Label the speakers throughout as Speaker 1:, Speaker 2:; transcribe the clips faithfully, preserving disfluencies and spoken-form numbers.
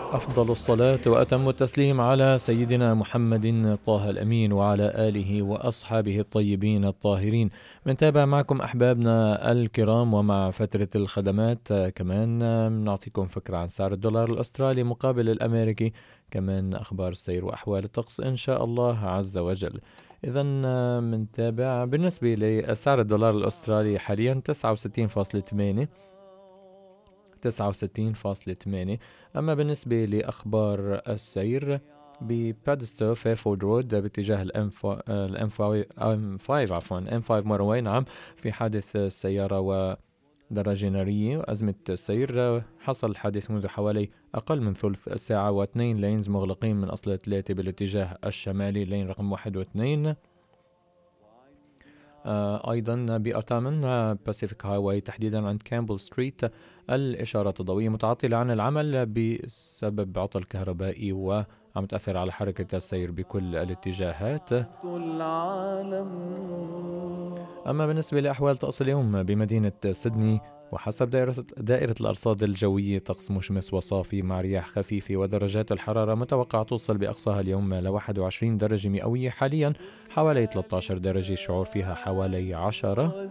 Speaker 1: أفضل الصلاة وأتم التسليم على سيدنا محمد طه الأمين وعلى آله وأصحابه الطيبين الطاهرين. بنتابع معكم أحبابنا الكرام ومع فترة الخدمات آه، كمان آه، بنعطيكم فكرة عن سعر الدولار الأسترالي مقابل الأمريكي، كمان أخبار السير وأحوال الطقس إن شاء الله عز وجل. إذا بنتابع بالنسبة لسعر الدولار الأسترالي حاليا تسعة وستين فاصلة ثمانية تسعة وستين فاصلة ثمانية. أما بالنسبة لأخبار السير ببادستو فيفورد رود باتجاه الام الام خمسة عفوا ام خمسة مروي، نعم، في حادث سيارة ودراجة نارية وأزمة السير. حصل الحادث منذ حوالي أقل من ثلث ساعة، واثنين لينز مغلقين من أصل ثلاثة بالاتجاه الشمالي، لين رقم واحد واثنين. آه، أيضا بأرتامن باسيفيك هاي واي تحديدا عند كامبل ستريت الإشارات الضوئية متعطلة عن العمل بسبب عطل كهربائي وعم تأثر على حركة السير بكل الاتجاهات. أما بالنسبة لأحوال طقس اليوم بمدينة سيدني، وحسب دائرة, دائرة الأرصاد الجوية طقس مشمس وصافي مع رياح خفيفة، ودرجات الحرارة متوقع توصل بأقصاها اليوم ل واحد وعشرين درجة مئوية، حاليا حوالي ثلاثة عشر درجة، الشعور فيها حوالي عشرة.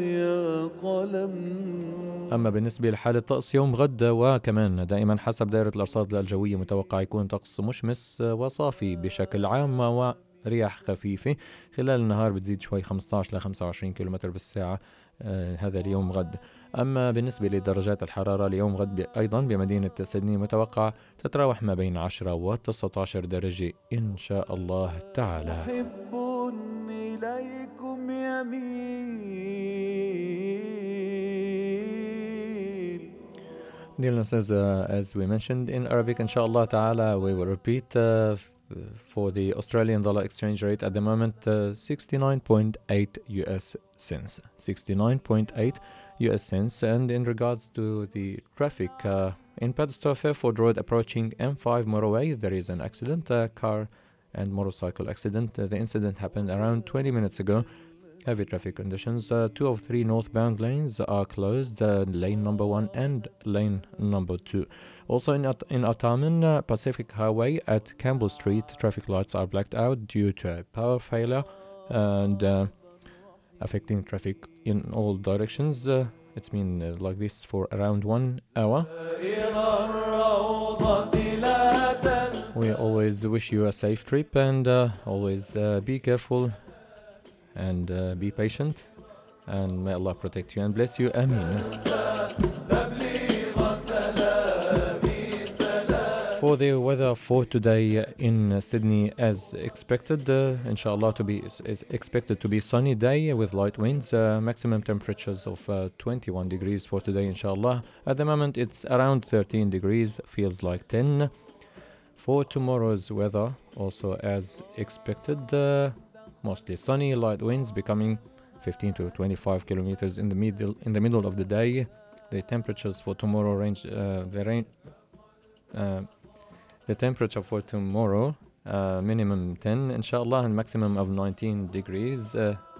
Speaker 1: أما بالنسبة لحالة طقس يوم غد وكمان دائما حسب دائرة الأرصاد الجوية متوقع يكون طقس مشمس وصافي بشكل عام ورياح خفيفة، خلال النهار بتزيد شوي خمسة عشر ل خمسة وعشرين كيلومتر بالساعة آه هذا اليوم غد. أما بالنسبة لدرجات الحرارة اليوم غد أيضا بمدينة سيدني متوقع تتراوح ما بين عشرة و تسعة عشر درجة إن شاء الله تعالى. أحب إليكم يمين. Dear listeners, uh, as we mentioned in Arabic, inshallah ta'ala, we will repeat uh, for the Australian dollar exchange rate at the moment, uh, sixty-nine point eight U S cents. sixty-nine point eight U S cents. And in regards to the traffic, uh, in Padstow Fairford Road approaching M five motorway, there is an accident, a car and motorcycle accident. Uh, the incident happened around twenty minutes ago. Heavy traffic conditions. Uh, two of three northbound lanes are closed, uh, lane number one and lane number two. Also in, At- in Artarmon, uh, Pacific Highway at Campbell Street, traffic lights are blacked out due to a power failure and uh, affecting traffic in all directions. Uh, it's been uh, like this for around one hour. We always wish you a safe trip and uh, always uh, be careful and uh, be patient, and may Allah protect you and bless you. Ameen. For the weather for today in Sydney, as expected, uh, inshallah to be is expected to be sunny day with light winds, uh, maximum temperatures of uh, twenty-one degrees for today, inshallah. At the moment it's around thirteen degrees, feels like ten. For tomorrow's weather, also as expected, uh, mostly sunny, light winds becoming fifteen to twenty-five kilometers in the middle in the middle of the day. The temperatures for tomorrow range uh, the rain uh, the temperature for tomorrow uh, minimum ten inshallah and maximum of nineteen degrees. Uh,